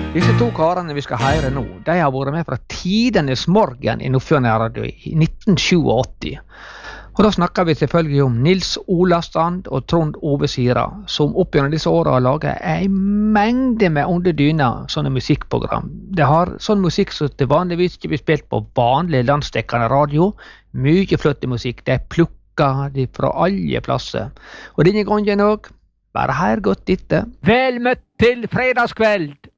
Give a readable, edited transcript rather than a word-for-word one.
Disse to karene vi skal høre nå, de har vært med fra tidenes morgen i Nordfjord Radio i 1987. Og da snakker vi selvfølgelig om Nils Olastrand og Trond Ove Sira, som opp gjennom disse årene har laget en mengde med Under dyna, sånne musikkprogram. Det har sånn musikk som det vanligvis ikke blir spilt på vanlig landsdekkende radio. Mye flott musikk, de plukker de fra alle plasser. Og denne gangen også, bare her godt etter. Vel møtt til fredagskveld!